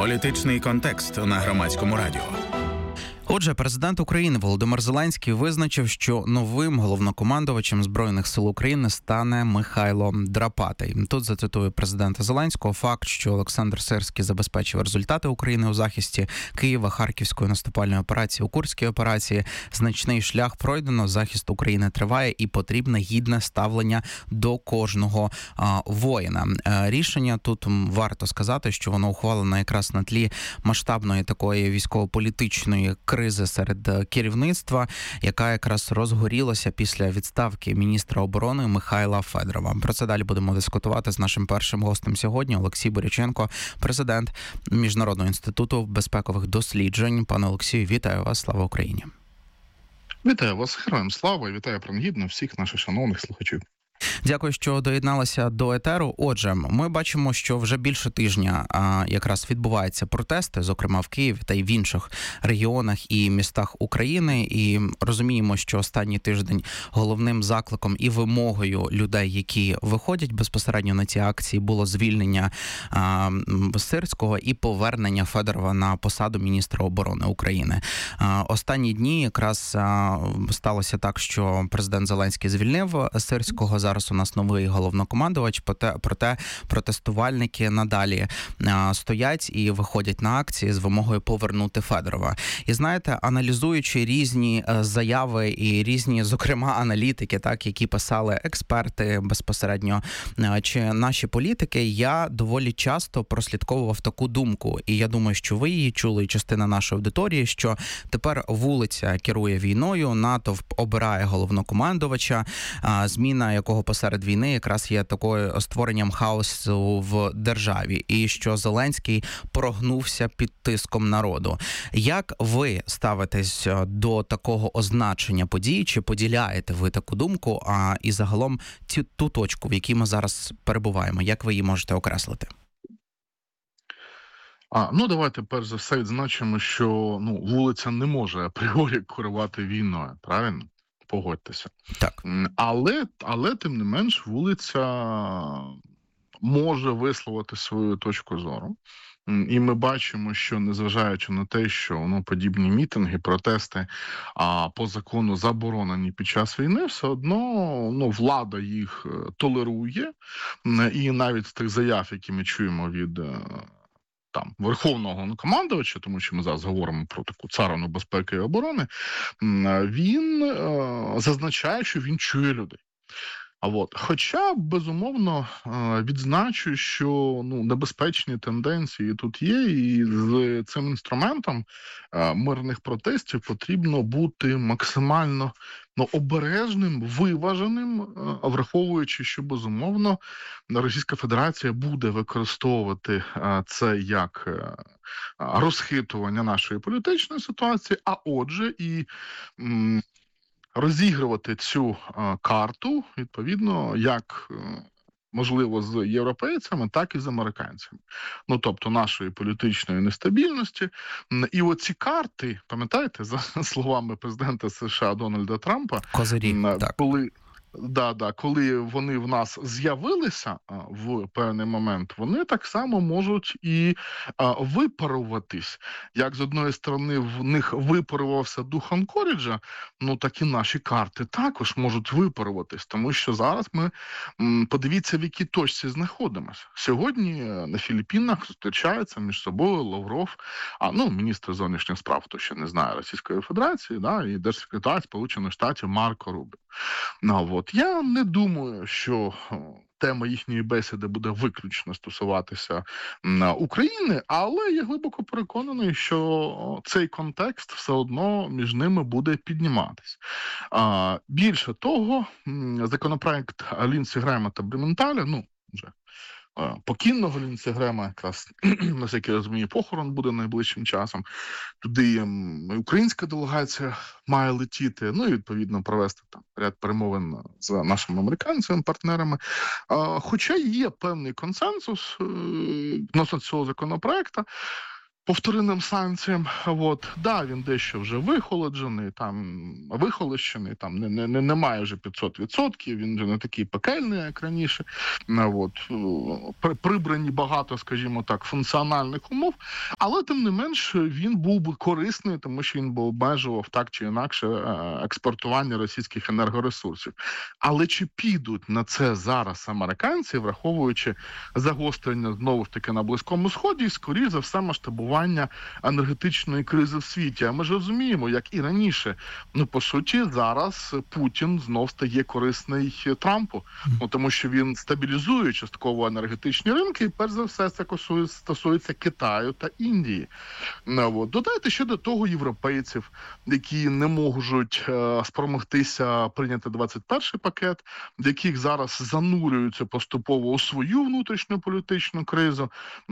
Політичний контекст на Громадському радіо. Отже, президент України Володимир Зеленський визначив, що новим головнокомандувачем Збройних сил України стане Михайло Драпатий. Тут зацитую президента Зеленського: факт, що Олександр Сирський забезпечив результати України у захисті Києва, Харківської наступальної операції, у Курській операції. Значний шлях пройдено, захист України триває і потрібне гідне ставлення до кожного воїна. Рішення тут варто сказати, що воно ухвалено якраз на тлі масштабної такої військово-політичної кризи серед керівництва, яка якраз розгорілася після відставки міністра оборони Михайла Федорова. Про це далі будемо дискутувати з нашим першим гостем сьогодні. Олексій Боряченко, президент Міжнародного інституту безпекових досліджень. Пане Олексію, вітаю вас, слава Україні. Вітаю вас, героям слава, і вітаю принагідно всіх наших шановних слухачів. Дякую, що доєдналися до етеру. Отже, ми бачимо, що вже більше тижня якраз відбуваються протести, зокрема в Києві та й в інших регіонах і містах України. І розуміємо, що останній тиждень головним закликом і вимогою людей, які виходять безпосередньо на ці акції, було звільнення Сирського і повернення Федорова на посаду міністра оборони України. Останні дні якраз сталося так, що президент Зеленський звільнив Сирського. Зараз у нас новий головнокомандувач, проте протестувальники надалі стоять і виходять на акції з вимогою повернути Федорова. І знаєте, аналізуючи різні заяви і різні, зокрема, аналітики, так, які писали експерти безпосередньо, чи наші політики, я доволі часто прослідковував таку думку. І я думаю, що ви її чули, і частина нашої аудиторії, що тепер вулиця керує війною, натовп обирає головнокомандувача, зміна якого посеред війни якраз є такою створенням хаосу в державі, і що Зеленський прогнувся під тиском народу. Як ви ставитесь до такого означення подій? Чи поділяєте ви таку думку? І загалом ту точку, в якій ми зараз перебуваємо, як ви її можете окреслити? Давайте перш за все відзначимо, що вулиця не може апріорі керувати війною, правильно? Погодьтеся. Так. Але тим не менш, вулиця може висловити свою точку зору. І ми бачимо, що незважаючи на те, що подібні мітинги, протести по закону заборонені під час війни, все одно влада їх толерує. І навіть з тих заяв, які ми чуємо від Верховного командувача, тому що ми зараз говоримо про таку царину безпеки і оборони, він зазначає, що він чує людей. Хоча, безумовно, відзначу, що небезпечні тенденції тут є, і з цим інструментом мирних протестів потрібно бути максимально обережним, виваженим, враховуючи, що, безумовно, Російська Федерація буде використовувати це як розхитування нашої політичної ситуації, а отже і розігрувати цю карту, відповідно, як можливо з європейцями, так і з американцями. Тобто нашої політичної нестабільності. І оці карти, пам'ятаєте, за словами президента США Дональда Трампа, коли вони в нас з'явилися в певний момент, вони так само можуть і випаруватись. Як з одної сторони в них випарувався дух Анкоріджа, так і наші карти також можуть випаруватись. Тому що зараз ми, подивіться, в якій точці знаходимося. Сьогодні на Філіппінах зустрічаються між собою Лавров, міністр зовнішніх справ, хто ще не знає, Російської Федерації, і держсекретар Сполучених Штатів Марко Рубіо. Я не думаю, що тема їхньої бесіди буде виключно стосуватися України, але я глибоко переконаний, що цей контекст все одно між ними буде підніматись. Більше того, законопроект Ліндсі Грема та Блюменталя, вже покійного Ліндсі Грема, якраз, наскільки я розумію, похорон буде найближчим часом. Туди українська делегація має летіти, і відповідно провести ряд перемовин з нашими американськими партнерами. Хоча є певний консенсус відносно цього законопроекту, повтореним санкціям. Да, він дещо вже вихолощений, там немає вже 500%, він вже не такий пекельний, як раніше. Прибрані багато, скажімо так, функціональних умов, але тим не менш він був би корисний, тому що він би обмежував так чи інакше експортування російських енергоресурсів. Але чи підуть на це зараз американці, враховуючи загострення знову ж таки на Близькому Сході і, скоріш за все, масштабування енергетичної кризи в світі? А ми ж розуміємо, як і раніше, по суті, зараз Путін знов стає корисний Трампу, тому що він стабілізує частково енергетичні ринки, і перш за все це стосується Китаю та Індії. Додайте ще до того європейців, які не можуть спромогтися прийняти 21-й пакет, яких зараз занурюються поступово у свою внутрішню політичну кризу,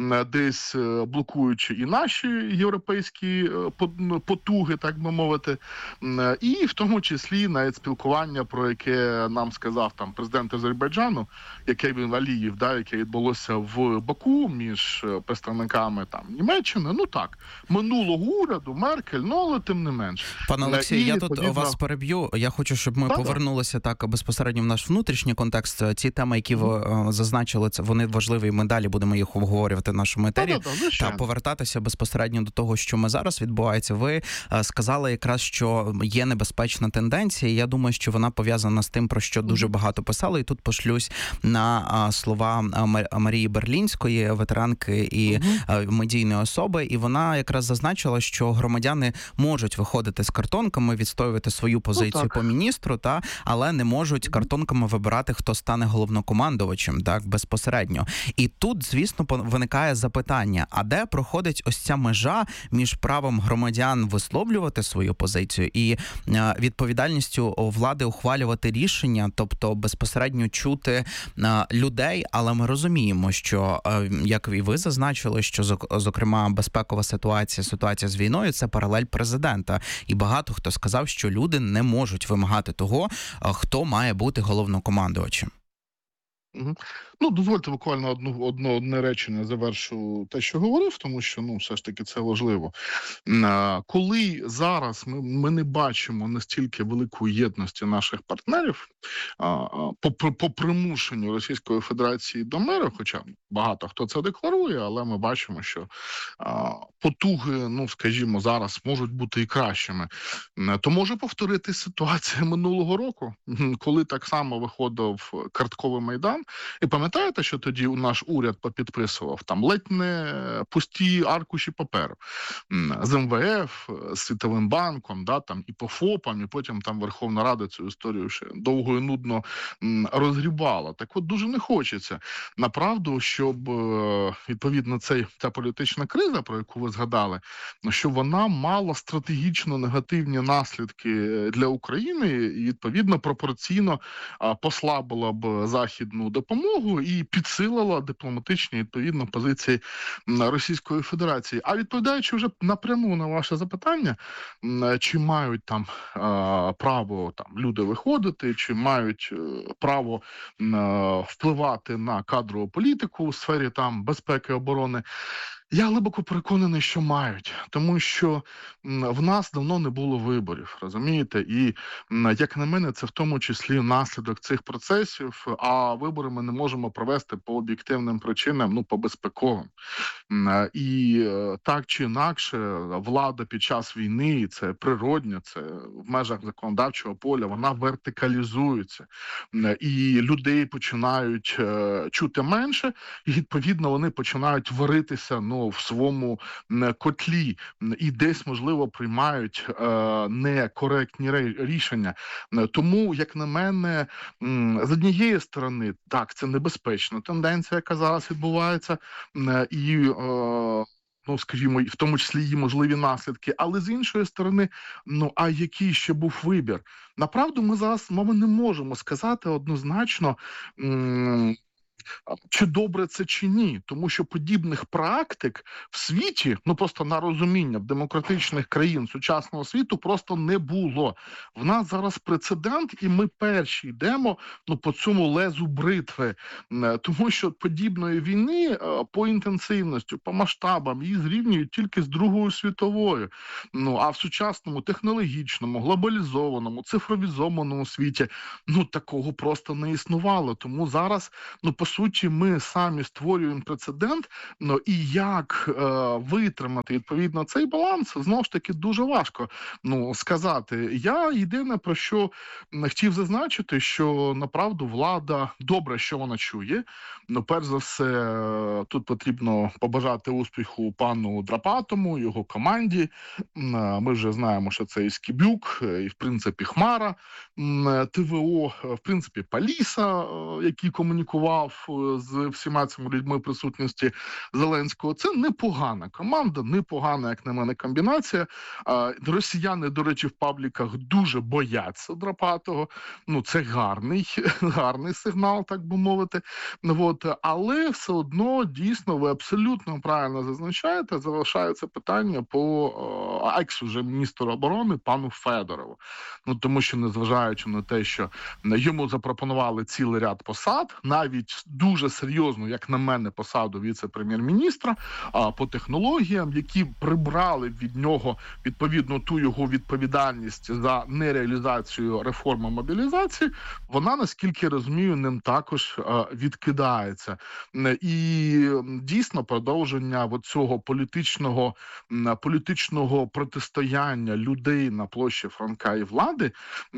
десь блокуючи і наші європейські потуги, так би мовити, і в тому числі навіть спілкування, про яке нам сказав там президент Азербайджану, яке він Алієв, яке відбулося в Баку між представниками там Німеччини, минулого уряду, Меркель, але тим не менш. Пане Олексій, я тут вас переб'ю. Я хочу, щоб ми повернулися так безпосередньо в наш внутрішній контекст. Ці теми, які ви зазначили, це вони важливі, і ми далі будемо їх обговорювати в нашому етері. Та повертатися безпосередньо до того, що ми зараз відбувається. Ви сказали якраз, що є небезпечна тенденція. Я думаю, що вона пов'язана з тим, про що дуже багато писали. І тут пошлюсь на слова Марії Берлінської, ветеранки і медійної особи. І вона якраз зазначила, що громадяни можуть виходити з картонками, відстоювати свою позицію по міністру, але не можуть картонками вибирати, хто стане головнокомандувачем, безпосередньо. І тут, звісно, виникає запитання, а де проходить ось ця межа між правом громадян висловлювати свою позицію і відповідальністю влади ухвалювати рішення, тобто безпосередньо чути людей, але ми розуміємо, що, як і ви зазначили, що, зокрема, безпекова ситуація з війною – це паралель президента. І багато хто сказав, що люди не можуть вимагати того, хто має бути головнокомандувачем. Дозвольте буквально одне речення завершу те, що говорив, тому що, все ж таки це важливо. Коли зараз ми не бачимо настільки великої єдності наших партнерів по примушенню Російської Федерації до миру, хоча багато хто це декларує, але ми бачимо, що потуги, скажімо, зараз можуть бути і кращими, то може повторити ситуація минулого року, коли так само виходив картковий Майдан. І пам'ятаєте, що тоді наш уряд попідписував там ледь не пусті аркуші паперу з МВФ, з Світовим банком, і по ФОПам, і потім там Верховна Рада цю історію ще довго і нудно розгрібала. Так от дуже не хочеться, направду, щоб відповідно ця політична криза, про яку ви згадали, щоб вона мала стратегічно негативні наслідки для України і відповідно пропорційно послабила б західну допомогу і підсилила дипломатичні, відповідно, позиції Російської Федерації. А відповідаючи вже напряму на ваше запитання, чи мають там право люди виходити, чи мають право впливати на кадрову політику у сфері безпеки і оборони, я глибоко переконаний, що мають, тому що в нас давно не було виборів, розумієте? І, як на мене, це в тому числі наслідок цих процесів, а вибори ми не можемо провести по об'єктивним причинам, по безпековим. І так чи інакше, влада під час війни, це природньо, це в межах законодавчого поля, вона вертикалізується. І людей починають чути менше, і, відповідно, вони починають варитися, в своєму котлі і десь, можливо, приймають некоректні рішення. Тому, як на мене, з однієї сторони, так, це небезпечна тенденція, яка зараз відбувається, і скажімо, в тому числі її можливі наслідки, але з іншої сторони, а який ще був вибір? Направду, ми зараз не можемо сказати однозначно, чи добре це чи ні, тому що подібних практик в світі, ну просто на розуміння, в демократичних країн сучасного світу просто не було. В нас зараз прецедент, і ми перші йдемо по цьому лезу бритви, тому що подібної війни по інтенсивності, по масштабам її зрівнюють тільки з Другою світовою. А в сучасному технологічному, глобалізованому, цифровізованому світі такого просто не існувало. Тому зараз, по суті, ми самі створюємо прецедент, і як витримати відповідно цей баланс, знову ж таки, дуже важко сказати. Я єдине, про що хотів зазначити, що, направду, влада добре, що вона чує. Перш за все, тут потрібно побажати успіху пану Драпатому, його команді. Ми вже знаємо, що це і Скібюк, і, в принципі, Хмара, ТВО, в принципі, Паліса, який комунікував з всіма цими людьми в присутності Зеленського. Це непогана команда, непогана, як на мене, комбінація. Росіяни, до речі, в пабліках дуже бояться Драпатого. Це гарний сигнал, так би мовити. Але все одно, дійсно, ви абсолютно правильно зазначаєте, залишається питання по екс-уже міністру оборони пану Федорову. Тому що, незважаючи на те, що йому запропонували цілий ряд посад, навіть дуже серйозну, як на мене, посаду віце-прем'єр-міністра по технологіям, які прибрали від нього, відповідно, ту його відповідальність за нереалізацію реформи мобілізації, вона, наскільки розумію, ним також відкидається. І дійсно продовження цього політичного протистояння людей на площі Франка і влади,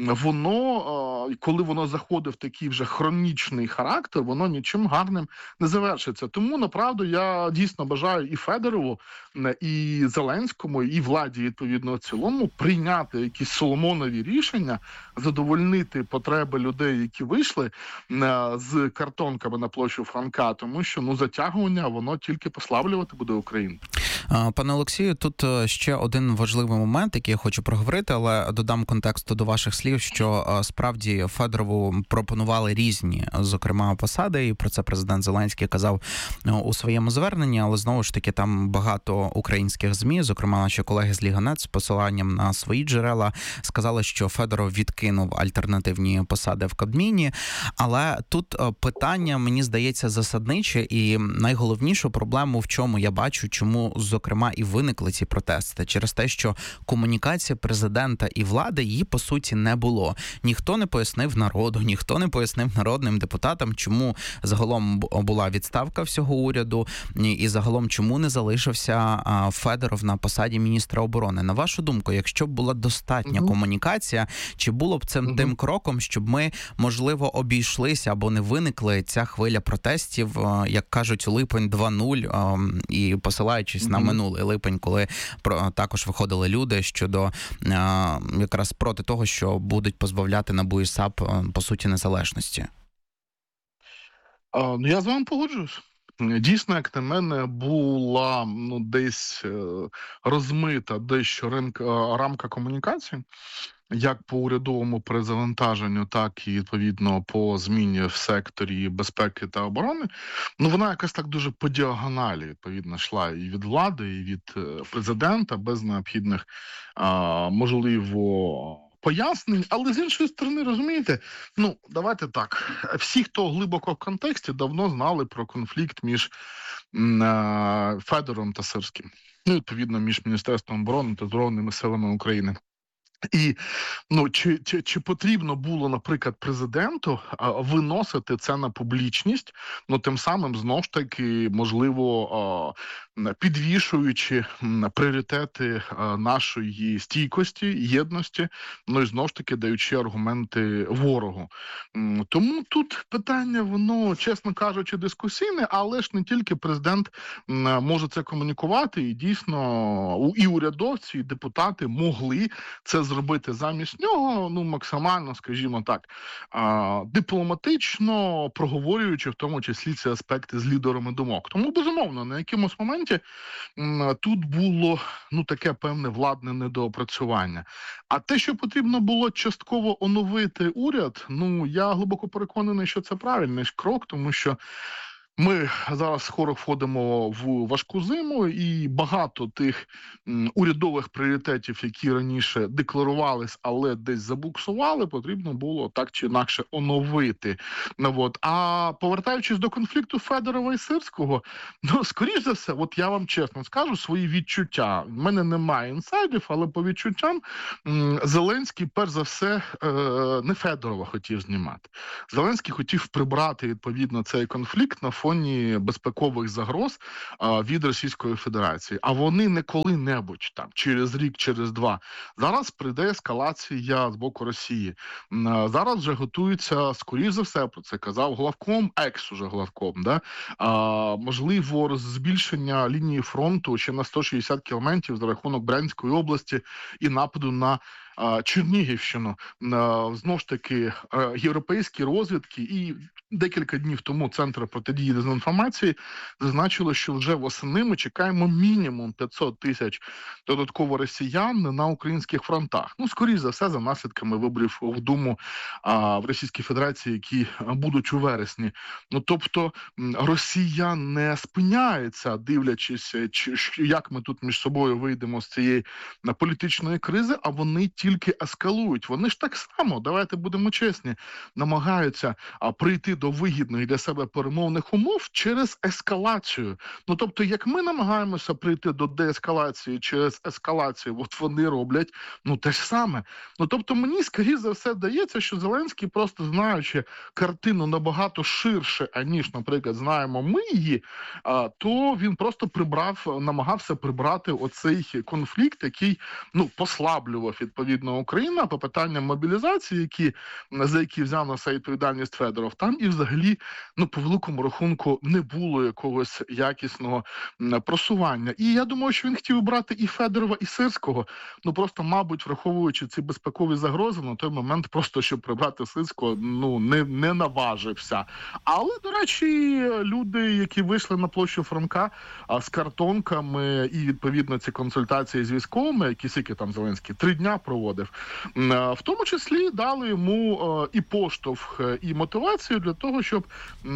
воно, коли воно заходить в такий вже хронічний характер, воно нічим гарним не завершиться. Тому, направду, я дійсно бажаю і Федорову, і Зеленському, і владі, відповідно, в цілому, прийняти якісь соломонові рішення, задовольнити потреби людей, які вийшли з картонками на площу Франка, тому що затягування, воно тільки послаблювати буде Україну. Пане Олексію, тут ще один важливий момент, який я хочу проговорити, але додам контексту до ваших слів, що справді Федорову пропонували різні, зокрема, посади, і про це президент Зеленський казав у своєму зверненні, але знову ж таки там багато українських ЗМІ, зокрема наші колеги з Ліга.нет, з посиланням на свої джерела, сказали, що Федоров відкинув альтернативні посади в Кабміні, але тут питання, мені здається, засадниче, і найголовнішу проблему в чому я бачу, чому, зокрема, і виникли ці протести. Через те, що комунікація президента і влади, її, по суті, не було. Ніхто не пояснив народу, ніхто не пояснив народним депутатам, чому загалом була відставка всього уряду, і загалом чому не залишився Федоров на посаді міністра оборони. На вашу думку, якщо б була достатня комунікація, чи було б це тим кроком, щоб ми, можливо, обійшлися або не виникли ця хвиля протестів, як кажуть, липень 2.0, і посилаючись на минулий липень, коли також виходили люди щодо якраз проти того, що будуть позбавляти НАБУ і САП, по суті, незалежності. Я з вами погоджуюсь. Дійсно, як на мене, була десь розмита дещо рамка комунікації, як по урядовому перезавантаженню, так і, відповідно, по зміні в секторі безпеки та оборони. Вона якось так дуже по діагоналі, відповідно, йшла і від влади, і від президента, без необхідних, можливо, пояснень, але з іншої сторони, розумієте, давайте так, всі, хто глибоко в контексті, давно знали про конфлікт між Федоровим та Сирським. Відповідно, між Міністерством оборони та Збройними силами України. І чи потрібно було, наприклад, президенту виносити це на публічність, тим самим, знову ж таки, можливо, підвішуючи пріоритети нашої стійкості, єдності, і знову ж таки даючи аргументи ворогу. Тому тут питання, воно, чесно кажучи, дискусійне, але ж не тільки президент може це комунікувати, і дійсно і урядовці, і депутати могли це зробити замість нього, ну, максимально, скажімо так, дипломатично проговорюючи в тому числі ці аспекти з лідерами думок. Тому, безумовно, на якомусь моменті тут було, ну, таке певне владне недоопрацювання. А те, що потрібно було частково оновити уряд, ну, я глибоко переконаний, що це правильний крок, тому що ми зараз скоро входимо в важку зиму, і багато тих урядових пріоритетів, які раніше декларувались, але десь забуксували, потрібно було так чи інакше оновити. Ну, от. А повертаючись до конфлікту Федорова і Сирського, ну, скоріш за все, от я вам чесно скажу свої відчуття. В мене немає інсайдів, але по відчуттям Зеленський, перш за все, не Федорова хотів знімати. Зеленський хотів прибрати, відповідно, цей конфлікт на фоні безпекових загроз від Російської Федерації. А вони не коли-небудь, там, через рік, через два. Зараз прийде ескалація з боку Росії. Зараз вже готується, скоріш за все, про це казав главком, уже главком, да? Можливо, збільшення лінії фронту ще на 160 кілометрів за рахунок Брянської області і нападу на Чернігівщину. Знову ж таки, європейські розвідки і декілька днів тому Центр протидії дезінформації зазначили, що вже восени ми чекаємо мінімум 500 тисяч додатково росіян на українських фронтах. Ну, скоріш за все, за наслідками виборів в Думу в Російській Федерації, які будуть у вересні. Ну, тобто, Росія не спиняється, дивлячись, як ми тут між собою вийдемо з цієї політичної кризи, а вони тільки ескалують. Вони ж так само, давайте будемо чесні, намагаються прийти до вигідних для себе перемовних умов через ескалацію. Ну, тобто, як ми намагаємося прийти до деескалації через ескалацію, от вони роблять, ну, те ж саме. Ну, тобто, мені, скоріше за все, здається, що Зеленський, просто знаючи картину набагато ширше, аніж, наприклад, знаємо ми її, то він просто намагався прибрати оцей конфлікт, який, ну, послаблював, відповідно, Україну по питанням мобілізації, за які взяв на себе відповідальність Федоров. Там і взагалі, ну, по великому рахунку, не було якогось якісного просування. І я думаю, що він хотів брати і Федорова, і Сирського. Ну, просто, мабуть, враховуючи ці безпекові загрози, на той момент просто, щоб прибрати Сирського, ну, не наважився. Але, до речі, люди, які вийшли на площу Франка з картонками і, відповідно, ці консультації з військовими, які скільки там Зеленський 3 дня проводив, в тому числі дали йому і поштовх, і мотивацію для того, щоб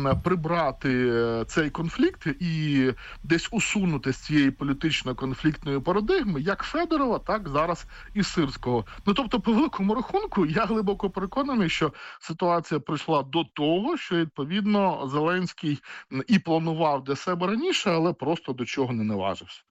прибрати цей конфлікт і десь усунути з цієї політично-конфліктної парадигми як Федорова, так зараз і Сирського. Ну, тобто, по великому рахунку, я глибоко переконаний, що ситуація прийшла до того, що, відповідно, Зеленський і планував для себе раніше, але просто до чого не наважився.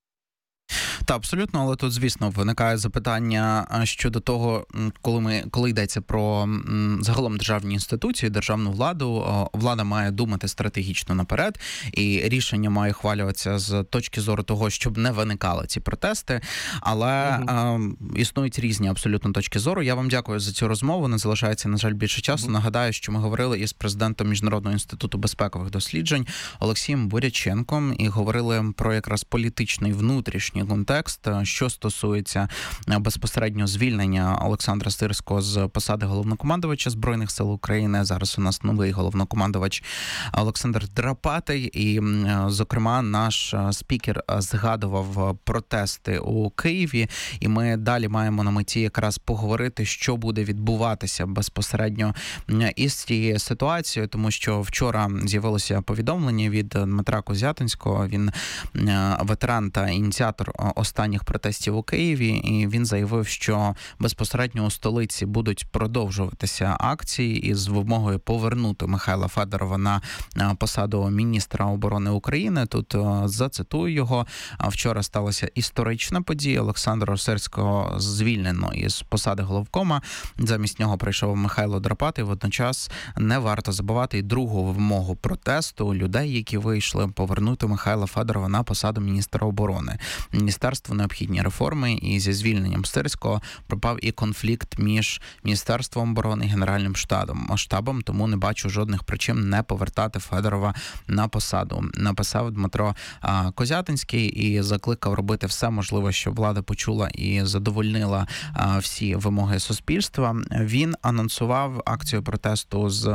Та абсолютно, але тут, звісно, виникає запитання щодо того, коли йдеться про загалом державні інституції, державну владу, влада має думати стратегічно наперед, і рішення має ухвалюватися з точки зору того, щоб не виникали ці протести, але існують різні абсолютно точки зору. Я вам дякую за цю розмову, не залишається, на жаль, більше часу. Нагадаю, що ми говорили із президентом Міжнародного інституту безпекових досліджень Олексієм Буряченком і говорили про якраз політичний внутрішній контекст, що стосується безпосередньо звільнення Олександра Сирського з посади головнокомандувача Збройних сил України. Зараз у нас новий головнокомандувач Олександр Драпатий. І, зокрема, наш спікер згадував протести у Києві. І ми далі маємо на меті якраз поговорити, що буде відбуватися безпосередньо із цією ситуацією, тому що вчора з'явилося повідомлення від Дмитра Козятинського. Він ветеран та ініціатор останніх протестів у Києві, і він заявив, що безпосередньо у столиці будуть продовжуватися акції із вимогою повернути Михайла Федорова на посаду міністра оборони України. Тут зацитую його. Вчора сталася історична подія. Олександра Сирського звільнено із посади головкома. Замість нього прийшов Михайло Драпатий. Водночас не варто забувати і другу вимогу протесту людей, які вийшли повернути Михайла Федорова на посаду міністра оборони. Міністерство міністерству необхідні реформи, і зі звільненням Сирського пропав і конфлікт між Міністерством оборони і Генеральним штабом, тому не бачу жодних причин не повертати Федорова на посаду. Написав Дмитро Козятинський і закликав робити все можливе, щоб влада почула і задовольнила всі вимоги суспільства. Він анонсував акцію протесту з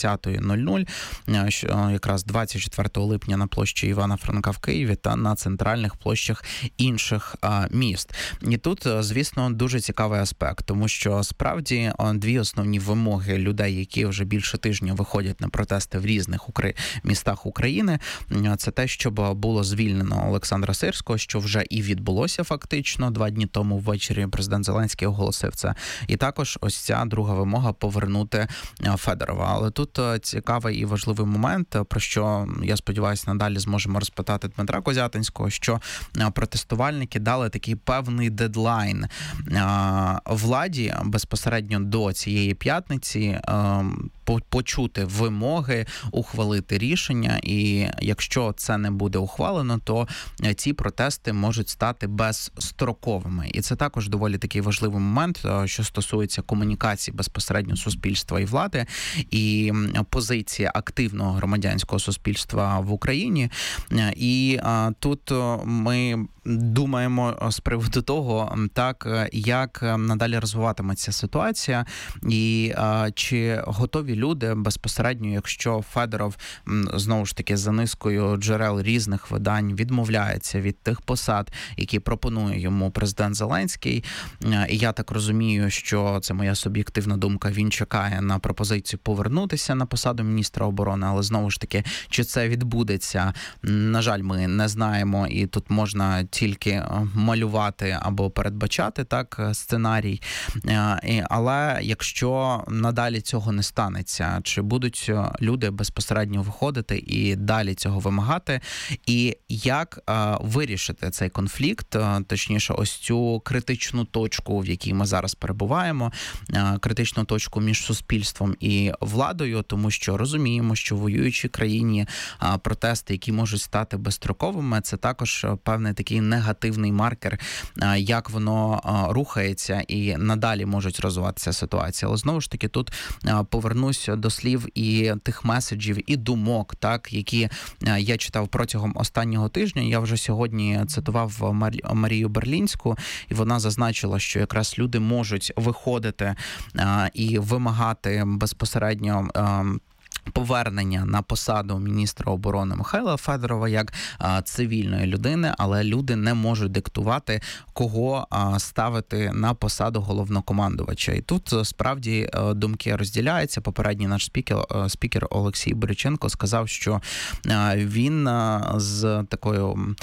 20:00, якраз 24 липня на площі Івана Франка в Києві та на центральних площах інших міст. І тут, звісно, дуже цікавий аспект, тому що справді дві основні вимоги людей, які вже більше тижня виходять на протести в різних містах України, це те, щоб було звільнено Олександра Сирського, що вже і відбулося фактично 2 дні тому ввечері. Президент Зеленський оголосив це. І також ось ця друга вимога – повернути Федорова. Але тут цікавий і важливий момент, про що, я сподіваюся, надалі зможемо розпитати Дмитра Козятинського, що протестувальники дали такий певний дедлайн владі безпосередньо до цієї п'ятниці почути вимоги, ухвалити рішення, і якщо це не буде ухвалено, то ці протести можуть стати безстроковими. І це також доволі такий важливий момент, що стосується комунікації безпосередньо суспільства і влади, і позиції активного громадянського суспільства в Україні. І тут ми думаємо з приводу того, так, як надалі розвиватиметься ситуація, і чи готові люди безпосередньо, якщо Федоров, знову ж таки, за низкою джерел різних видань відмовляється від тих посад, які пропонує йому президент Зеленський. І я так розумію, що це моя суб'єктивна думка, він чекає на пропозицію повернутися на посаду міністра оборони, але знову ж таки, чи це відбудеться, на жаль, ми не знаємо, і тут можна тільки малювати або передбачати так сценарій. Але якщо надалі цього не станеться, чи будуть люди безпосередньо виходити і далі цього вимагати, і як вирішити цей конфлікт, точніше, ось цю критичну точку, в якій ми зараз перебуваємо, критичну точку між суспільством і владою, тому що розуміємо, що в воюючій країні протести, які можуть стати безстроковими, це також певний такий негативний маркер, як воно рухається і надалі можуть розвиватися ситуація. Але знову ж таки тут повернусь до слів і тих меседжів, і думок, так, які я читав протягом останнього тижня. Я вже сьогодні цитував Марію Берлінську, і вона зазначила, що якраз люди можуть виходити і вимагати безпосередньо повернення на посаду міністра оборони Михайла Федорова як цивільної людини, але люди не можуть диктувати, кого ставити на посаду головнокомандувача. І тут справді думки розділяються. Попередній наш спікер Олексій Бориченко сказав, що він з такою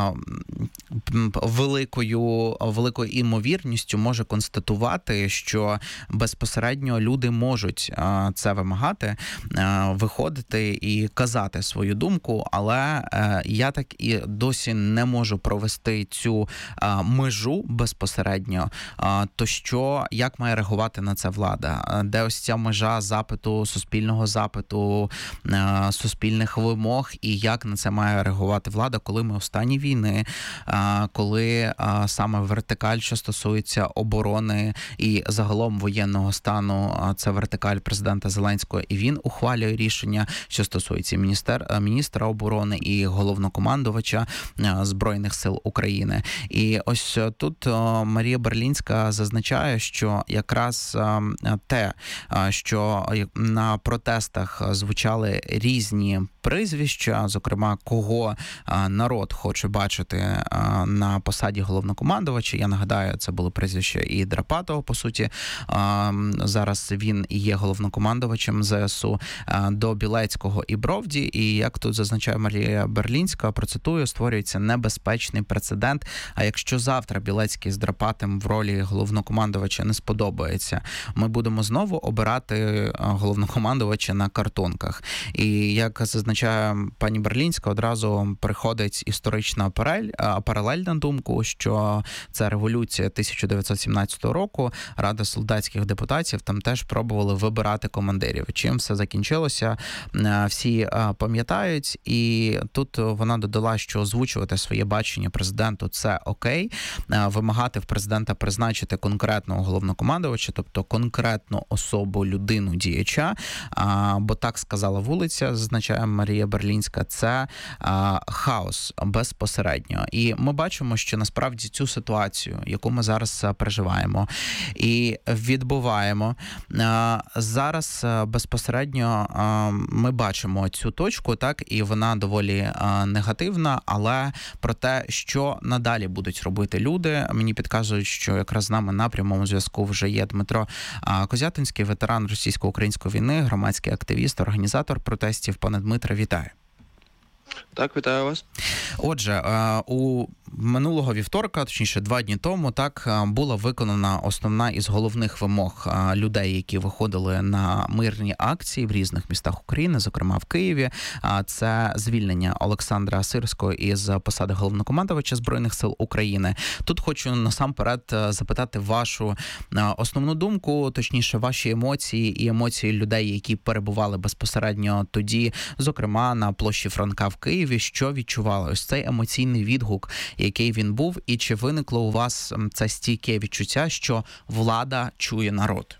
великою імовірністю може констатувати, що безпосередньо люди можуть це вимагати, виходити і казати свою думку, але я так і досі не можу провести цю межу безпосередньо. То що, як має реагувати на це влада? Де ось ця межа запиту, суспільного запиту, суспільних вимог, і як на це має реагувати влада, коли ми в стані війни, коли саме вертикаль, що стосується оборони і загалом воєнного стану, це вертикаль президента Зеленського, і він ухвалює рішення, що стосується міністра оборони і головнокомандувача Збройних сил України. І ось тут Марія Берлінська зазначає, що якраз те, що на протестах звучали різні прізвища, зокрема, кого народ хоче бачити на посаді головнокомандувача. Я нагадаю, це були прізвища і Драпатова, по суті. Зараз він і є головнокомандувачем ЗСУ, до Білецького і Бровді. І, як тут зазначає Марія Берлінська, процитую, створюється небезпечний прецедент. А якщо завтра Білецький з Драпатим в ролі головнокомандувача не сподобається, ми будемо знову обирати головнокомандувача на картонках. І, як зазначає зазначає пані Берлінська, одразу приходить історична паралель на думку, що це революція 1917 року. Рада солдатських депутатів там теж пробували вибирати командирів. Чим все закінчилося, всі пам'ятають. І тут вона додала, що озвучувати своє бачення президенту – це окей. Вимагати в президента призначити конкретного головнокомандувача, тобто конкретну особу, людину, діяча, бо так сказала вулиця, зазначає Марія Берлінська, це хаос безпосередньо. І ми бачимо, що насправді цю ситуацію, яку ми зараз переживаємо і відбуваємо, зараз безпосередньо ми бачимо цю точку, так, і вона доволі негативна, але про те, що надалі будуть робити люди, мені підказують, що якраз з нами на прямому зв'язку вже є Дмитро Козятинський, ветеран російсько-української війни, громадський активіст, організатор протестів. Пане Дмитре, вітаю. Так, вітаю вас. Отже, у минулого вівторка, точніше 2 дні тому, так, була виконана основна із головних вимог людей, які виходили на мирні акції в різних містах України, зокрема в Києві. Це звільнення Олександра Сирського із посади головнокомандувача Збройних сил України. Тут хочу насамперед запитати вашу основну думку, точніше ваші емоції і емоції людей, які перебували безпосередньо тоді, зокрема на площі Франка в Києві. Що відчували? Ось цей емоційний відгук, який він був, і чи виникло у вас це стійке відчуття, що влада чує народ?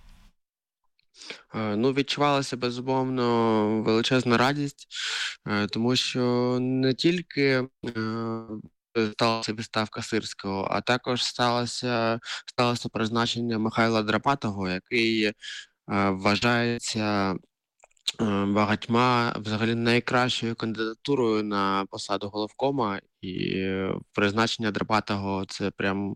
Ну, відчувалася, безумовно, величезна радість, тому що не тільки сталася відставка Сирського, а також сталося призначення Михайла Драпатого, який вважається багатьма взагалі найкращою кандидатурою на посаду головкома, і призначення Драпатого – це прям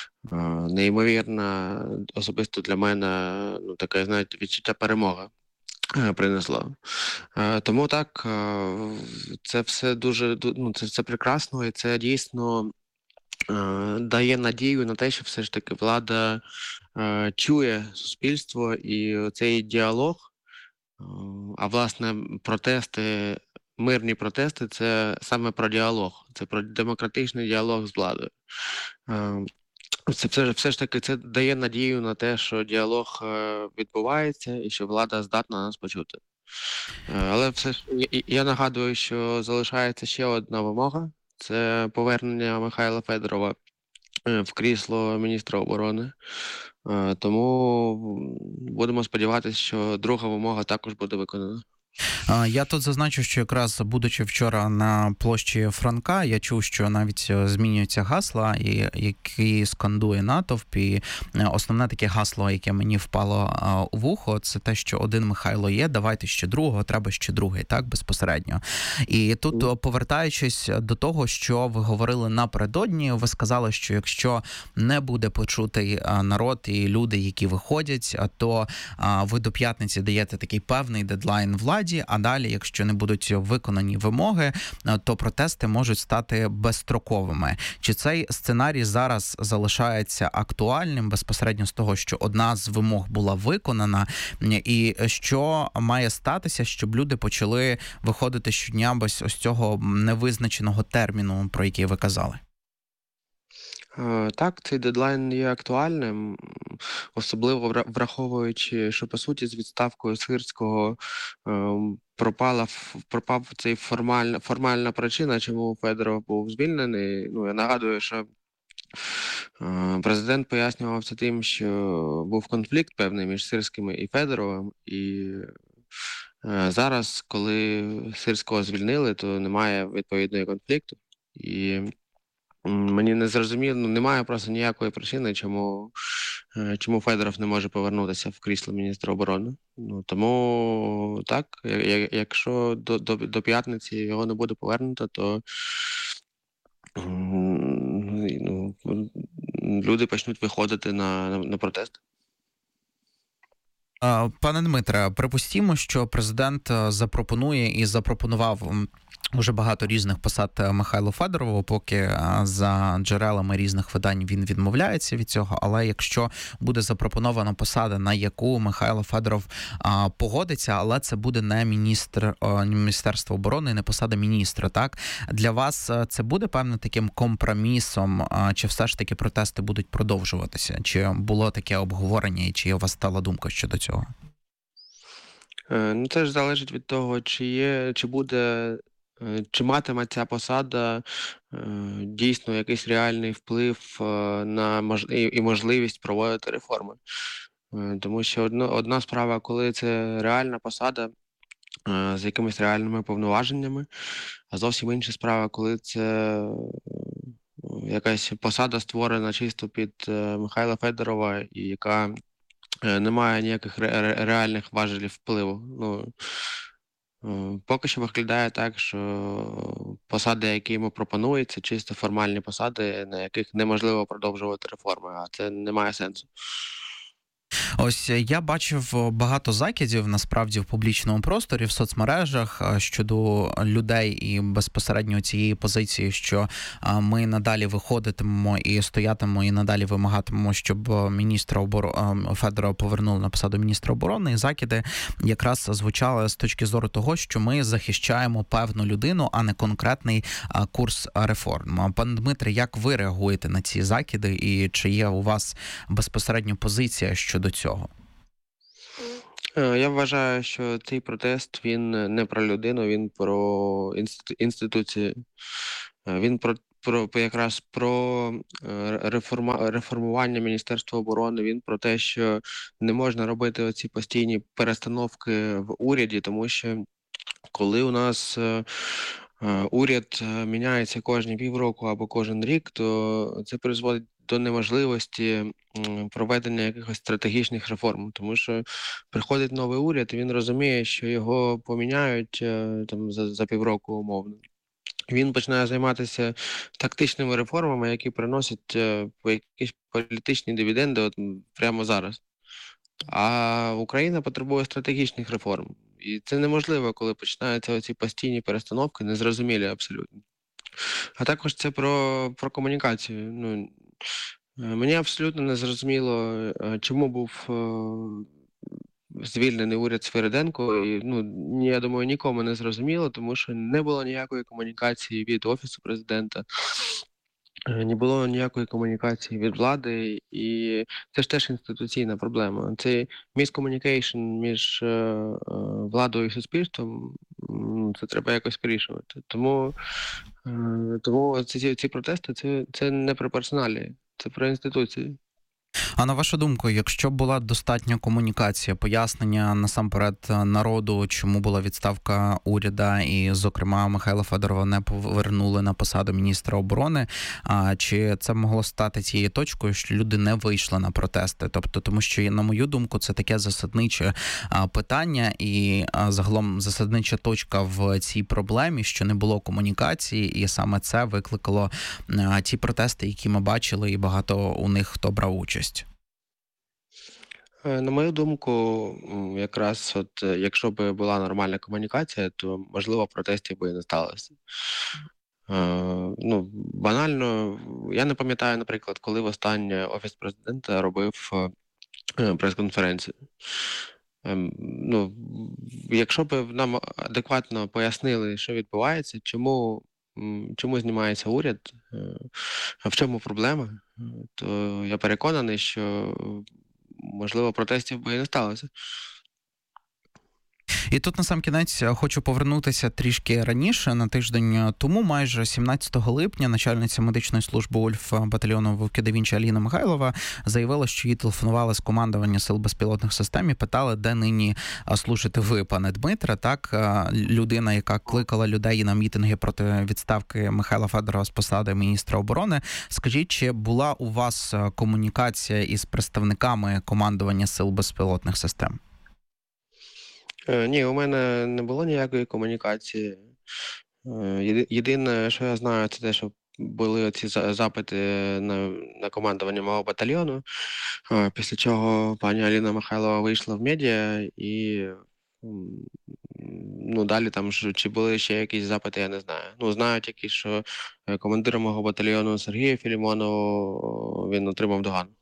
неймовірна, особисто для мене, ну, таке, знаєте, відчуття перемоги принесло. Тому так, це все дуже, ну, це прекрасно, і це дійсно дає надію на те, що все ж таки влада чує суспільство, і цей діалог, а власне протести, мирні протести – це саме про діалог, це про демократичний діалог з владою. Це все ж таки це дає надію на те, що діалог відбувається і що влада здатна нас почути. Але все ж я нагадую, що залишається ще одна вимога – це повернення Михайла Федорова в крісло міністра оборони. Тому будемо сподіватися, що друга вимога також буде виконана. Я тут зазначу, що якраз будучи вчора на площі Франка, я чув, що навіть змінюються гасла, які скандує натовп. І основне таке гасло, яке мені впало у вухо, це те, що один Михайло є, давайте ще другого, треба ще другий, так, безпосередньо. І тут, повертаючись до того, що ви говорили напередодні, ви сказали, що якщо не буде почутий народ і люди, які виходять, то ви до п'ятниці даєте такий певний дедлайн владі, а далі, якщо не будуть виконані вимоги, то протести можуть стати безстроковими. Чи цей сценарій зараз залишається актуальним безпосередньо з того, що одна з вимог була виконана, і що має статися, щоб люди почали виходити щодня без ось цього невизначеного терміну, про який ви казали? Так, цей дедлайн є актуальним, особливо враховуючи, що, по суті, з відставкою Сирського пропав цей формальна причина, чому Федоров був звільнений. Ну, я нагадую, що президент пояснював це тим, що був конфлікт певний між Сирським і Федоровим, і зараз, коли Сирського звільнили, то немає відповідної конфлікту. І мені не зрозуміло, немає просто ніякої причини, чому Федоров не може повернутися в крісло міністра оборони. Ну, тому так, якщо до п'ятниці його не буде повернуто, то люди почнуть виходити на протест. Пане Дмитре, припустімо, що президент запропонував Уже багато різних посад Михайлу Федорову, поки за джерелами різних видань він відмовляється від цього, але якщо буде запропонована посада, на яку Михайло Федоров погодиться, але це буде не Міністерство оборони, не посада міністра, так? Для вас це буде певним таким компромісом, чи все ж таки протести будуть продовжуватися? Чи було таке обговорення, і чи у вас стала думка щодо цього? Ну, це ж залежить від того, чи матиме ця посада дійсно якийсь реальний вплив і можливість проводити реформи. Тому що одна справа, коли це реальна посада з якимись реальними повноваженнями, а зовсім інша справа, коли це якась посада створена чисто під Михайла Федорова і яка не має ніяких реальних важелів впливу. Поки що виглядає так, що посади, які йому пропонують, це чисто формальні посади, на яких неможливо продовжувати реформи, а це не має сенсу. Ось я бачив багато закидів, насправді, в публічному просторі, в соцмережах щодо людей і безпосередньо цієї позиції, що ми надалі виходитимемо і стоятимемо, і надалі вимагатимемо, щоб міністра Федорова повернули на посаду міністра оборони. І закиди якраз звучали з точки зору того, що ми захищаємо певну людину, а не конкретний курс реформ. Пане Дмитре, як ви реагуєте на ці закиди і чи є у вас безпосередньо позиція щодо цього? Я вважаю, що цей протест, він не про людину, він про інституції. Він якраз про реформування Міністерства оборони, він про те, що не можна робити оці постійні перестановки в уряді, тому що коли у нас уряд міняється кожні півроку або кожен рік, то це призводить до неможливості проведення якихось стратегічних реформ, тому що приходить новий уряд, і він розуміє, що його поміняють там за півроку умовно. Він починає займатися тактичними реформами, які приносять якісь політичні дивіденди прямо зараз. А Україна потребує стратегічних реформ. І це неможливо, коли починаються оці постійні перестановки, незрозумілі абсолютно. А також це про комунікацію. Мені абсолютно не зрозуміло, чому був звільнений уряд Свириденко. І, я думаю, нікому не зрозуміло, тому що не було ніякої комунікації від Офісу президента, не було ніякої комунікації від влади, і це ж теж інституційна проблема. Це міскомунікейшн між владою і суспільством, це треба якось вирішувати. Тому ці протести це не про персоналі, це про інституції. А на вашу думку, якщо була достатня комунікація, пояснення насамперед народу, чому була відставка уряду і, зокрема, Михайла Федорова не повернули на посаду міністра оборони, чи це могло стати тією точкою, що люди не вийшли на протести? Тобто, тому що, на мою думку, це таке засадниче питання і загалом засаднича точка в цій проблемі, що не було комунікації, і саме це викликало ті протести, які ми бачили, і багато у них хто брав участь. На мою думку, якраз якщо б була нормальна комунікація, то, можливо, протестів би і не сталося. Банально, я не пам'ятаю, наприклад, коли востаннє Офіс президента робив прес-конференцію. Якщо б нам адекватно пояснили, що відбувається, чому знімається уряд, в чому проблема, то я переконаний, що, можливо, протестів би і не сталося. І тут, насамкінець, хочу повернутися трішки раніше, на тиждень тому, майже 17 липня, начальниця медичної служби УЛЬФ батальйону Вовки да Вінчі Аліна Михайлова заявила, що їй телефонували з командування сил безпілотних систем і питали, де нині служите ви, пане Дмитре. Так, людина, яка кликала людей на мітинги проти відставки Михайла Федорова з посади міністра оборони. Скажіть, чи була у вас комунікація із представниками командування сил безпілотних систем? Ні, у мене не було ніякої комунікації. Єдине, що я знаю, це те, що були ці запити на командування мого батальйону, після чого пані Аліна Михайлова вийшла в медіа і Ну, далі там чи були ще якісь запити, я не знаю. Ну, знаю тільки, що командиром мого батальйону Сергія Філімонова він отримав догану.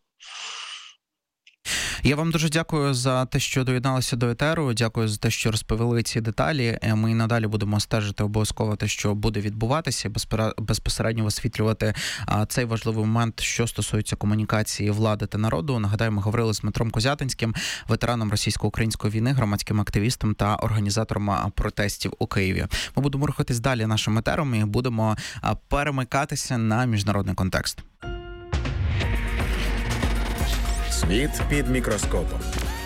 Я вам дуже дякую за те, що доєдналися до етеру. Дякую за те, що розповіли ці деталі. Ми і надалі будемо стежити обов'язково те, що буде відбуватися, безпосередньо висвітлювати цей важливий момент, що стосується комунікації влади та народу. Нагадаю, ми говорили з Дмитром Козятинським, ветераном російсько-української війни, громадським активістом та організатором протестів у Києві. Ми будемо рухатись далі нашим етером і будемо перемикатися на міжнародний контекст. Світ під мікроскопом.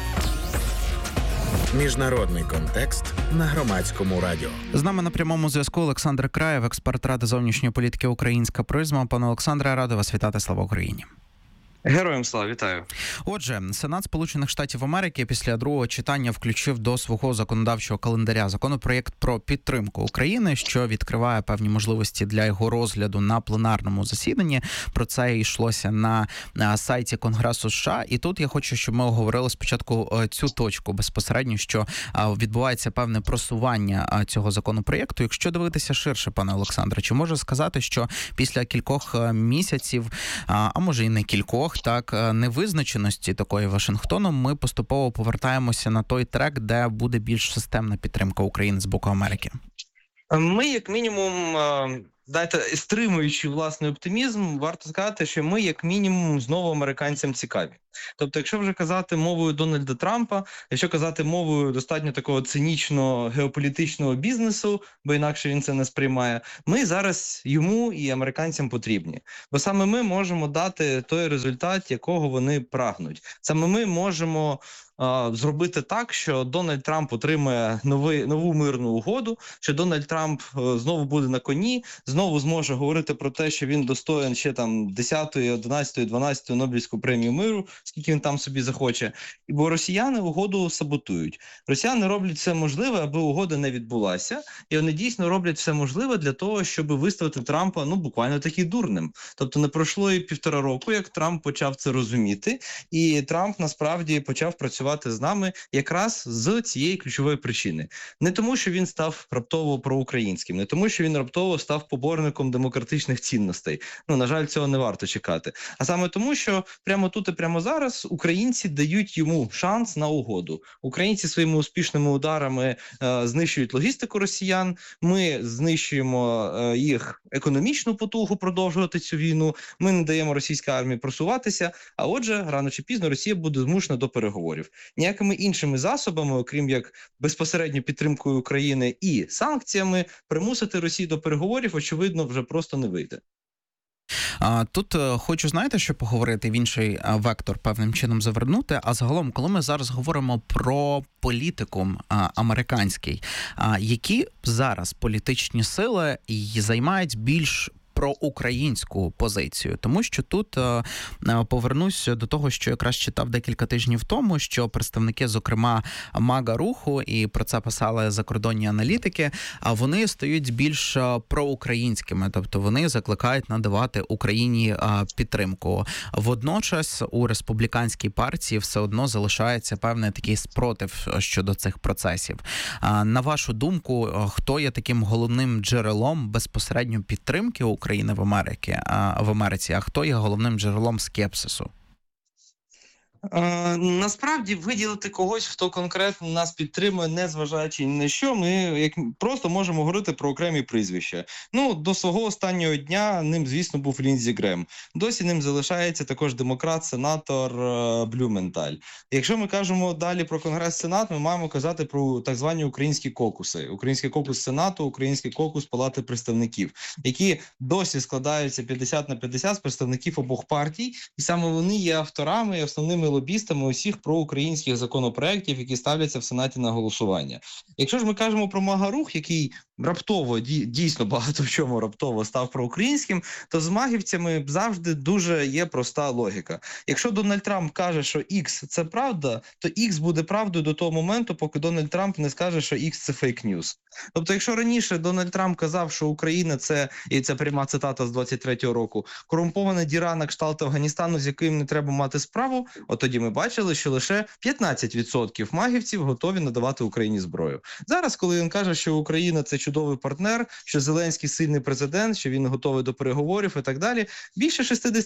Міжнародний контекст на Громадському радіо. З нами на прямому зв'язку Олександр Краєв, експерт Ради зовнішньої політики «Українська призма». Пане Олександре, радий вас вітати. Слава Україні. Героям слава, вітаю. Отже, Сенат Сполучених Штатів Америки після другого читання включив до свого законодавчого календаря законопроєкт про підтримку України, що відкриває певні можливості для його розгляду на пленарному засіданні. Про це йшлося на сайті Конгресу США. І тут я хочу, щоб ми оговорили спочатку цю точку безпосередньо, що відбувається певне просування цього законопроєкту. Якщо дивитися ширше, пане Олександре, чи може сказати, що після кількох місяців, а може і не кількох, невизначеності такої Вашингтоном, ми поступово повертаємося на той трек, де буде більш системна підтримка України з боку Америки? Ми, як мінімум, стримуючи власний оптимізм, варто сказати, що ми, як мінімум, знову американцям цікаві. Тобто, якщо вже казати мовою Дональда Трампа, якщо казати мовою достатньо такого цинічного геополітичного бізнесу, бо інакше він це не сприймає, ми зараз йому і американцям потрібні. Бо саме ми можемо дати той результат, якого вони прагнуть. Саме ми можемо зробити так, що Дональд Трамп отримає нову мирну угоду, що Дональд Трамп знову буде на коні, знову зможе говорити про те, що він достоїн ще там 10-ї, 11-ї, 12-ї Нобелівську премію миру, скільки він там собі захоче. Бо росіяни угоду саботують. Росіяни роблять все можливе, аби угода не відбулася, і вони дійсно роблять все можливе для того, щоб виставити Трампа, буквально таки дурним. Тобто не пройшло і 1,5 року, як Трамп почав це розуміти, і Трамп насправді почав працювати з нами якраз з цієї ключової причини. Не тому, що він став раптово проукраїнським, не тому, що він раптово став поборником демократичних цінностей. На жаль, цього не варто чекати. А саме тому, що прямо тут і прямо зараз українці дають йому шанс на угоду. Українці своїми успішними ударами знищують логістику росіян, ми знищуємо їх економічну потугу продовжувати цю війну, ми не даємо російській армії просуватися, а отже, рано чи пізно Росія буде змушена до переговорів. Ніякими іншими засобами, окрім як безпосередньо підтримкою України і санкціями, примусити Росію до переговорів, очевидно, вже просто не вийде. Тут хочу, знаєте, що поговорити, в інший вектор певним чином завернути, а загалом, коли ми зараз говоримо про політику американський, які зараз політичні сили займають більш проукраїнську позицію, тому що тут повернусь до того, що якраз читав декілька тижнів тому, що представники, зокрема, МАГА-руху, і про це писали закордонні аналітики, вони стають більш проукраїнськими, тобто вони закликають надавати Україні підтримку. Водночас у республіканській партії все одно залишається певний такий спротив щодо цих процесів. На вашу думку, хто є таким головним джерелом безпосередньо підтримки України в Америці, а хто є головним джерелом скепсису? Насправді виділити когось, хто конкретно нас підтримує, не зважаючи ні на що, ми просто можемо говорити про окремі прізвища. До свого останнього дня ним, звісно, був Ліндзі Грем. Досі ним залишається також демократ-сенатор Блюменталь. Якщо ми кажемо далі про Конгрес-Сенат, ми маємо казати про так звані українські кокуси. Український кокус Сенату, український кокус Палати представників, які досі складаються 50/50 з представників обох партій, і саме вони є авторами і основними лобістами усіх проукраїнських законопроєктів, які ставляться в Сенаті на голосування. Якщо ж ми кажемо про МАГА-рух, який раптово, дійсно багато в чому раптово став проукраїнським, то з магівцями завжди дуже є проста логіка. Якщо Дональд Трамп каже, що X – це правда, то X буде правдою до того моменту, поки Дональд Трамп не скаже, що X – це фейк-ньюс. Тобто, якщо раніше Дональд Трамп казав, що Україна – це, і це пряма цитата з 23-го року, корумпована діра на кшталт Афганістану, з яким не треба мати справу, от тоді ми бачили, що лише 15% магівців готові надавати Україні зброю. Зараз, коли він каже, що Україна – це чудовий партнер, що Зеленський – сильний президент, що він готовий до переговорів і так далі, більше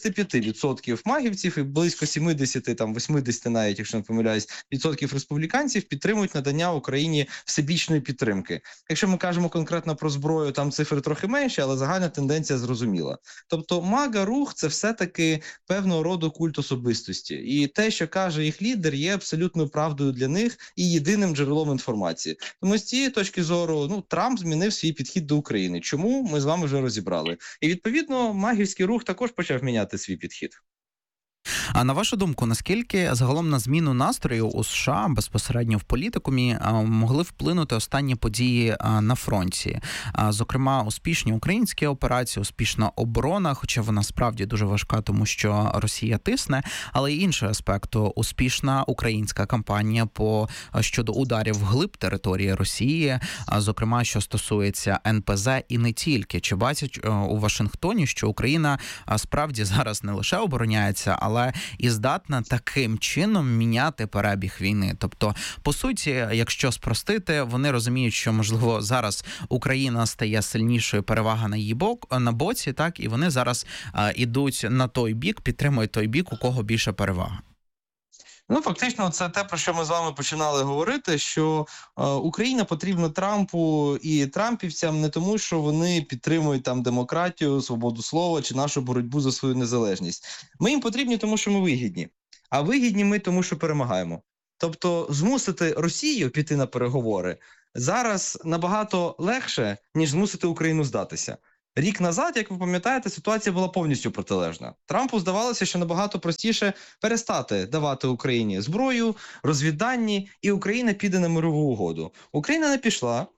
65% магівців і близько 70, там 80 навіть, якщо не помиляюсь, відсотків республіканців підтримують надання Україні всебічної підтримки. Якщо ми кажемо конкретно про зброю, там цифри трохи менші, але загальна тенденція зрозуміла. Тобто МАГА-рух – це все-таки певного роду культ особистості. І те, що каже їх лідер, є абсолютною правдою для них і єдиним джерелом інформації. Тому з цієї точки зору, Трамп змінив свій підхід до України. Чому? Ми з вами вже розібрали. І, відповідно, магівський рух також почав міняти свій підхід. А на вашу думку, наскільки загалом на зміну настрою у США безпосередньо в політикумі могли вплинути останні події на фронті? Зокрема, успішні українські операції, успішна оборона, хоча вона справді дуже важка, тому що Росія тисне, але й інший аспект – успішна українська кампанія щодо ударів вглиб території Росії, зокрема, що стосується НПЗ і не тільки. Чи бачать у Вашингтоні, що Україна справді зараз не лише обороняється, але і здатна таким чином міняти перебіг війни. Тобто, по суті, якщо спростити, вони розуміють, що, можливо, зараз Україна стає сильнішою, перевага на її на боці, так, і вони зараз ідуть на той бік, підтримують той бік, у кого більше перевага. Фактично, це те, про що ми з вами починали говорити, що Україна потрібна Трампу і трампівцям не тому, що вони підтримують там демократію, свободу слова чи нашу боротьбу за свою незалежність. Ми їм потрібні, тому що ми вигідні. А вигідні ми, тому що перемагаємо. Тобто змусити Росію піти на переговори зараз набагато легше, ніж змусити Україну здатися. Рік назад, як ви пам'ятаєте, ситуація була повністю протилежна. Трампу здавалося, що набагато простіше перестати давати Україні зброю, розвіддані, і Україна піде на мирову угоду. Україна не пішла.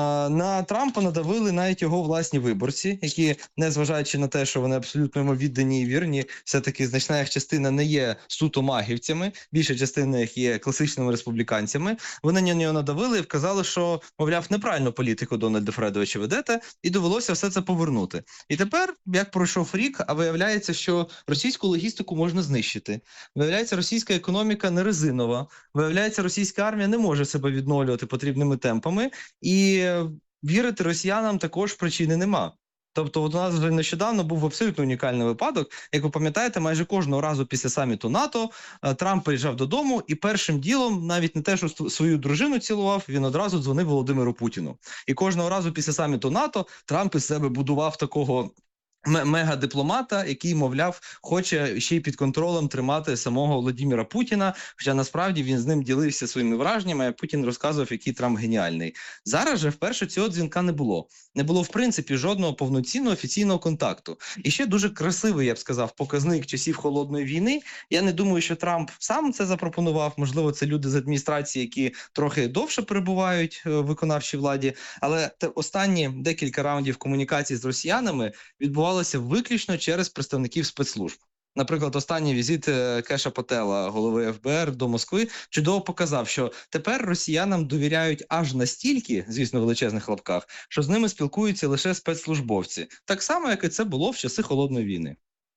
На Трампа надавили навіть його власні виборці, які, незважаючи на те, що вони абсолютно йому віддані і вірні, все-таки значна їх частина не є суто магівцями, більша частина їх є класичними республіканцями. Вони на нього надавили і вказали, що, мовляв, неправильну політику Дональда Фредовича ведете, і довелося все це повернути. І тепер, як пройшов рік, а виявляється, що російську логістику можна знищити. Виявляється, російська економіка не резинова. Виявляється, російська армія не може себе відновлювати потрібними темпами. І вірити росіянам також причини нема. Тобто у нас вже нещодавно був абсолютно унікальний випадок. Як ви пам'ятаєте, майже кожного разу після саміту НАТО Трамп приїжджав додому і першим ділом, навіть не те, що свою дружину цілував, він одразу дзвонив Володимиру Путіну. І кожного разу після саміту НАТО Трамп із себе будував такого мега-дипломата, який, мовляв, хоче ще й під контролем тримати самого Володимира Путіна, хоча насправді він з ним ділився своїми враженнями, а Путін розказував, який Трамп геніальний. Зараз же вперше цього дзвінка не було. Не було, в принципі, жодного повноцінного офіційного контакту. І ще дуже красивий, я б сказав, показник часів Холодної війни. Я не думаю, що Трамп сам це запропонував. Можливо, це люди з адміністрації, які трохи довше перебувають в виконавчій владі. Але останні декілька раундів комунікації з росіянами відбувалися виключно через представників спецслужб. Наприклад, останній візит Кеша Патела, голови ФБР, до Москви, чудово показав, що тепер росіянам довіряють аж настільки, звісно, в величезних лапках, що з ними спілкуються лише спецслужбовці. Так само, як і це було в часи Холодної війни.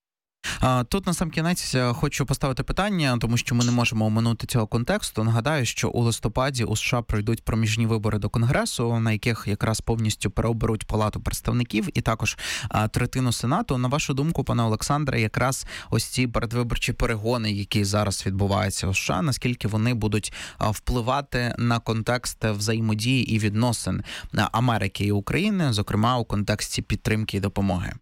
Тут на сам кінець хочу поставити питання, тому що ми не можемо оминути цього контексту. Нагадаю, що у листопаді у США пройдуть проміжні вибори до Конгресу, на яких якраз повністю переоберуть Палату представників і також третину Сенату. На вашу думку, пане Олександре, якраз ось ці передвиборчі перегони, які зараз відбуваються у США, наскільки вони будуть впливати на контекст взаємодії і відносин Америки і України, зокрема у контексті підтримки і допомоги?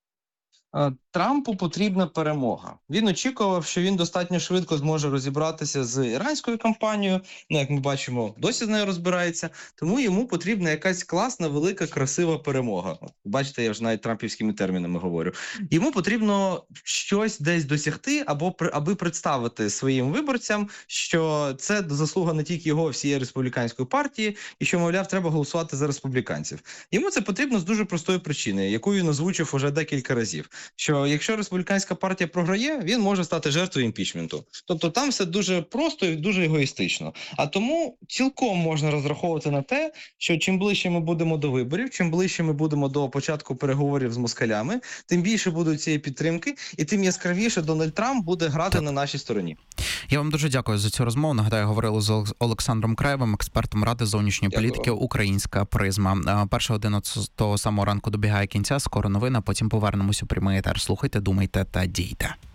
Трампу потрібна перемога. Він очікував, що він достатньо швидко зможе розібратися з іранською кампанією. Як ми бачимо, досі з нею розбирається. Тому йому потрібна якась класна, велика, красива перемога. Бачите, я вже навіть трампівськими термінами говорю. Йому потрібно щось десь досягти, аби представити своїм виборцям, що це заслуга не тільки його, всієї республіканської партії, і що, мовляв, треба голосувати за республіканців. Йому це потрібно з дуже простої причини, яку він озвучив уже декілька разів. Що якщо республіканська партія програє, він може стати жертвою імпічменту. Тобто там все дуже просто і дуже егоїстично. А тому цілком можна розраховувати на те, що чим ближче ми будемо до виборів, чим ближче ми будемо до початку переговорів з москалями, тим більше будуть цієї підтримки, і тим яскравіше Дональд Трамп буде грати на нашій стороні. Я вам дуже дякую за цю розмову. Нагадаю, говорили з Олександром Краєвим, експертом Ради зовнішньої політики «Українська призма». Перша година того самого ранку добігає кінця. Скоро новини, а потім повернемось у прямий етер. Слухайте, думайте та дійте.